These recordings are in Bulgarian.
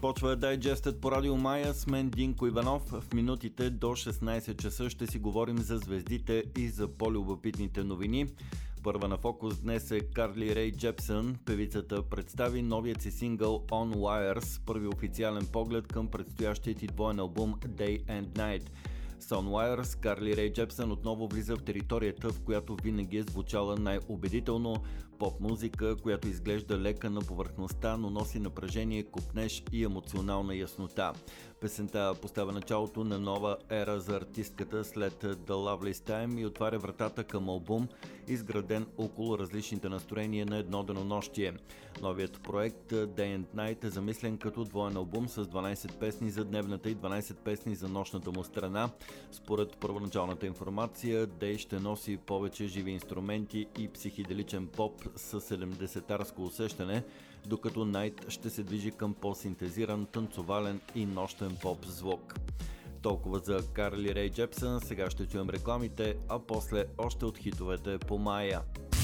Започва дайджестът по Радио Мая с мен Динко Иванов. В минутите до 16 часа ще си говорим за звездите и за по-любопитните новини. Първа на фокус днес е Карли Рей Джепсън. Певицата представи новият си сингъл On Wires, първи официален поглед към предстоящият и двоен албум Day and Night. С On Wires Карли Рей Джепсън отново влиза в територията, в която винаги е звучала най-убедително. Поп-музика, която изглежда лека на повърхността, но носи напрежение, копнеж и емоционална яснота. Песента поставя началото на нова ера за артистката след The Loveliest Time и отваря вратата към албум, изграден около различните настроения на едно денонощие. Новият проект Day and Night е замислен като двоен албум с 12 песни за дневната и 12 песни за нощната му страна. Според първоначалната информация, Day ще носи повече живи инструменти и психоделичен поп с 70-тарско усещане, докато Night ще се движи към по-синтезиран, танцовален и нощен поп звук. Толкова за Карли Рей Джепсън, сега ще чуем рекламите, а после още от хитовете по Мая.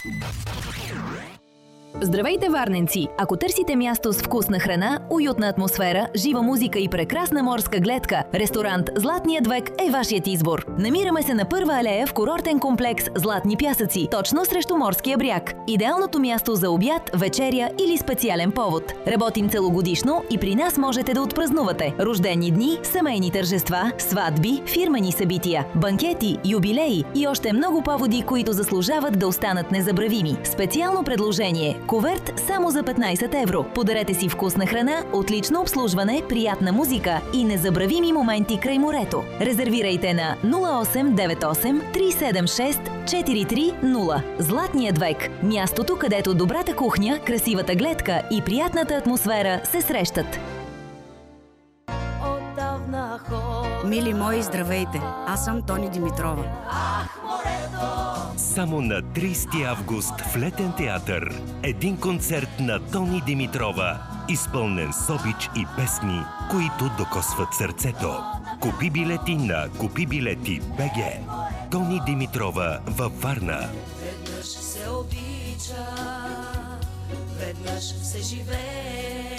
Здравейте, варненци! Ако търсите място с вкусна храна, уютна атмосфера, жива музика и прекрасна морска гледка, ресторант Златният век е вашият избор. Намираме се на Първа алея в курортен комплекс Златни пясъци, точно срещу морския бряг. Идеалното място за обяд, вечеря или специален повод. Работим целогодишно и при нас можете да отпразнувате рождени дни, семейни тържества, сватби, фирмени събития, банкети, юбилеи и още много поводи, които заслужават да останат незабравими. Специално предложение – куверт само за 15 евро. Подарете си вкусна храна, отлично обслужване, приятна музика и незабравими моменти край морето. Резервирайте на 0898 376 430. Златният век. Мястото, където добрата кухня, красивата гледка и приятната атмосфера се срещат. Мили мои, здравейте! Аз съм Тони Димитрова. Само на 30 август в Летен театър. Един концерт на Тони Димитрова, изпълнен с обич и песни, които докосват сърцето. Купи билети на KupiBileti.bg. Тони Димитрова във Варна. Веднъж се обича, веднъж се живее.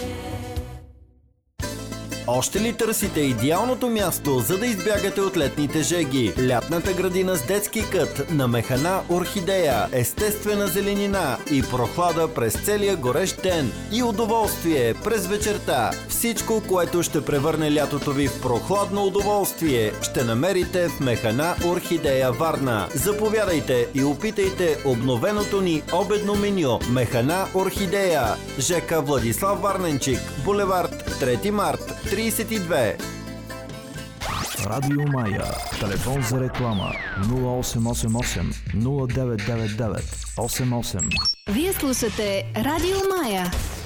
Още ли търсите идеалното място, за да избягате от летните жеги? Лятната градина с детски кът на Механа Орхидея, естествена зеленина и прохлада през целия горещ ден и удоволствие през вечерта. Всичко, което ще превърне лятото ви в прохладно удоволствие, ще намерите в Механа Орхидея Варна. Заповядайте и опитайте обновеното ни обедно меню. Механа Орхидея, ЖК Владислав Варненчик, булевард 3 март 32. Радио Мая. Телефон за реклама 0888 0999 88. Вие слушате Радио Мая.